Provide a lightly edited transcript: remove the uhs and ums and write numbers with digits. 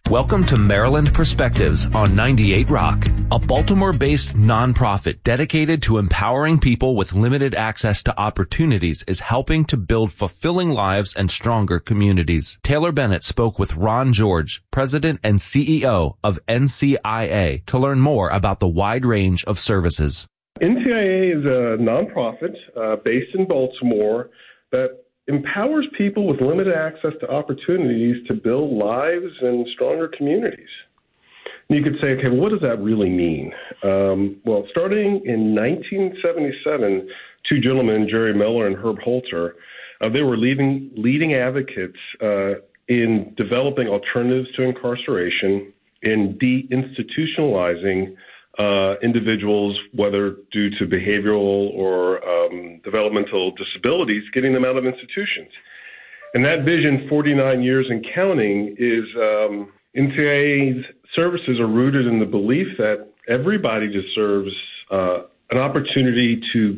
Welcome to Maryland Perspectives on 98 Rock, a Baltimore-based nonprofit dedicated to empowering people with limited access to opportunities is helping to build fulfilling lives and stronger communities. Taylor Bennett spoke with Ron George, President and CEO of NCIA, to learn more about the wide range of services. NCIA is a nonprofit based in Baltimore that empowers people with limited access to opportunities to build lives and stronger communities. And you could say, okay, well, what does that really mean? Well, starting in 1977, two gentlemen, Jerry Miller and Herb Holter, they were leading advocates in developing alternatives to incarceration, in deinstitutionalizing individuals, whether due to behavioral or developmental disabilities, getting them out of institutions. And that vision, 49 years and counting, is NCIA's services are rooted in the belief that everybody deserves an opportunity to